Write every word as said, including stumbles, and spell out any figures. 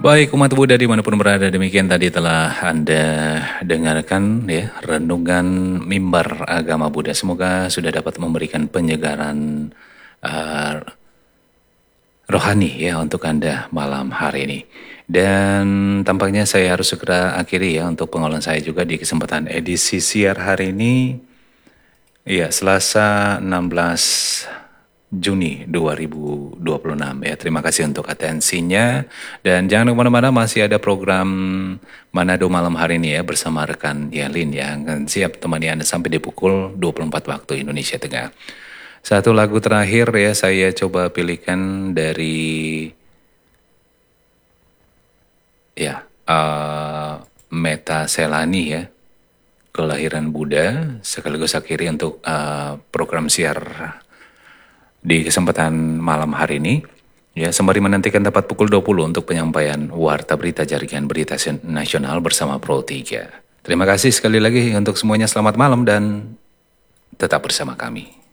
Baik umat Buddha dimanapun berada, demikian tadi telah Anda dengarkan ya renungan mimbar agama Buddha. Semoga sudah dapat memberikan penyegaran uh, rohani ya untuk Anda malam hari ini. Dan tampaknya saya harus segera akhiri ya untuk pengolahan saya juga di kesempatan edisi siar hari ini. Ya, Selasa enam belas Juni dua ribu dua puluh enam ya. Terima kasih untuk atensinya dan jangan kemana-mana, masih ada program Manado malam hari ini ya bersama rekan Yalin yang akan siap temani Anda sampai di pukul dua puluh empat waktu Indonesia Tengah. Satu lagu terakhir ya saya coba pilihkan dari ya uh, Meta Selani ya, Kelahiran Buddha, sekaligus akhiri untuk uh, program siar di kesempatan malam hari ini. Ya, sembari menantikan tepat pukul dua puluh untuk penyampaian Warta Berita Jaringan Berita Nasional bersama Pro tiga. Terima kasih sekali lagi untuk semuanya, selamat malam dan tetap bersama kami.